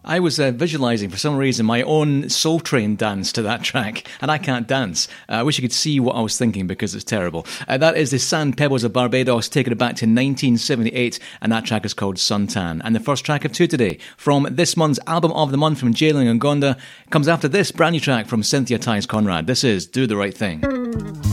I was visualising, for some reason, my own Soul Train dance to that track, and I can't dance. I wish you could see what I was thinking, because it's terrible. That is the Sand Pebbles of Barbados, taking it back to 1978, and that track is called Suntan. And the first track of two today, from this month's Album of the Month from Jailing and Gonda, comes after this brand new track from Cynthia Tyes Conrad. This is Do the Right Thing.